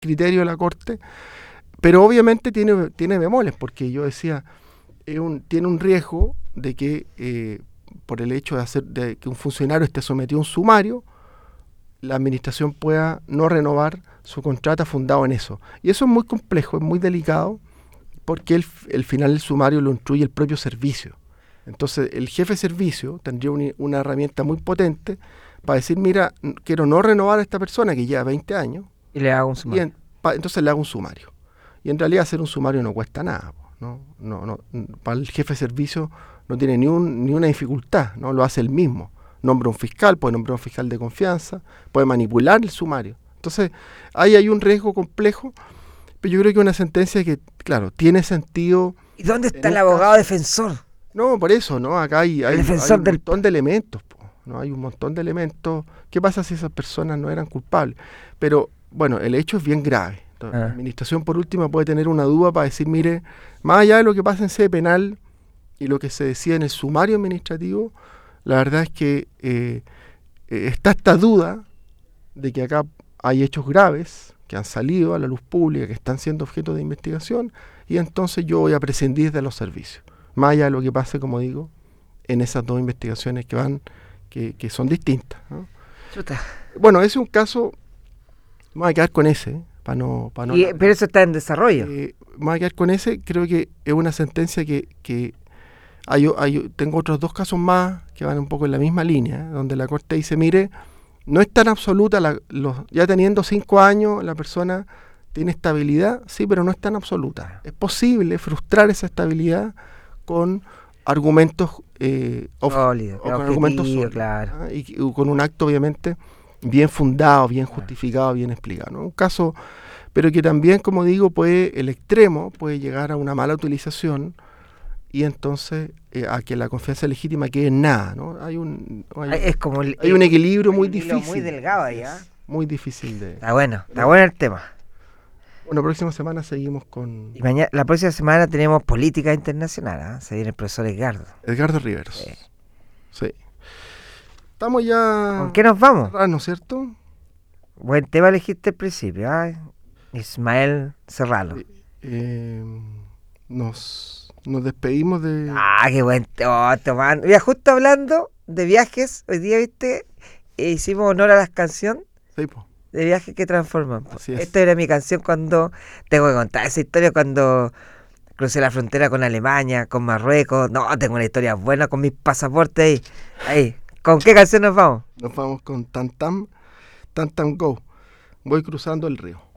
criterio de la Corte, pero obviamente tiene bemoles, porque yo decía, tiene un riesgo de que por el hecho de que un funcionario esté sometido a un sumario, la administración pueda no renovar su contrato fundado en eso. Y eso es muy complejo, es muy delicado, porque el final del sumario lo instruye el propio servicio. Entonces el jefe de servicio tendría una herramienta muy potente para decir, mira, quiero no renovar a esta persona que lleva 20 años. Y le hago un sumario. Entonces le hago un sumario. Y en realidad hacer un sumario no cuesta nada. No, para el jefe de servicio no tiene ni una dificultad, ¿no? Lo hace él mismo. Nombra un fiscal, puede nombrar un fiscal de confianza, puede manipular el sumario. Entonces, ahí hay un riesgo complejo, pero yo creo que una sentencia que, claro, tiene sentido. ¿Y dónde está el abogado defensor? No, por eso, ¿no? Acá hay un montón de elementos, ¿no? Hay un montón de elementos. ¿Qué pasa si esas personas no eran culpables? Pero, bueno, el hecho es bien grave. Entonces, la administración, por último, puede tener una duda para decir, mire, más allá de lo que pasa en sede penal y lo que se decía en el sumario administrativo, la verdad es que está esta duda de que acá hay hechos graves que han salido a la luz pública, que están siendo objeto de investigación, y entonces yo voy a prescindir de los servicios. Más allá de lo que pase, como digo, en esas dos investigaciones que son distintas, ¿no? Bueno, ese es un caso, vamos a quedar con ese, pero eso está en desarrollo. Vamos a quedar con ese, creo que es una sentencia que tengo otros dos casos más que van un poco en la misma línea, donde la Corte dice, mire, no es tan absoluta, ya teniendo 5 años la persona tiene estabilidad, sí, pero no es tan absoluta. Es posible frustrar esa estabilidad con argumentos sólidos, claro, ¿no? Y con un acto obviamente bien fundado, bien justificado, bien explicado, ¿no? Un caso, pero que también, como digo, el extremo puede llegar a una mala utilización y entonces a que la confianza legítima quede en nada, ¿no? Hay un equilibrio muy difícil. Muy delgado ahí, ¿eh? Muy difícil de... Está bueno el tema. Bueno, próxima semana seguimos con... Y la próxima semana tenemos política internacional, ¿eh? Se viene el profesor Edgardo Riveros. Sí. Estamos ya... ¿Con qué nos vamos? ¿No es cierto? Buen tema elegiste al principio, ¿eh? Ismael Serrano. Nos despedimos de... Qué buen man. Mira, justo hablando de viajes, hoy día, ¿viste? Hicimos honor a las canciones. Sí, po. De viajes que transforman. Así es. Esta era mi canción cuando... Tengo que contar esa historia cuando crucé la frontera con Alemania, con Marruecos. No, tengo una historia buena con mis pasaportes ahí. ¿Con qué canción nos vamos? Nos vamos con Tan Tan Go. Voy cruzando el río.